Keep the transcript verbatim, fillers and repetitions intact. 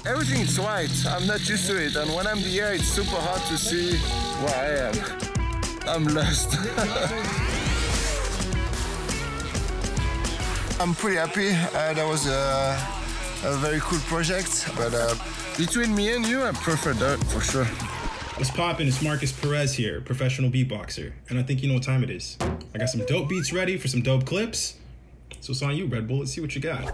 everything is white. I'm not used to it. And when I'm there, it's super hard to see where I am. I'm lost. I'm pretty happy. Uh, that was a, a very cool project. But uh, between me and you, I prefer that for sure. What's poppin'? It's Marcus Perez here, professional beatboxer. And I think you know what time it is. I got some dope beats ready for some dope clips. So it's on you, Red Bull. Let's see what you got.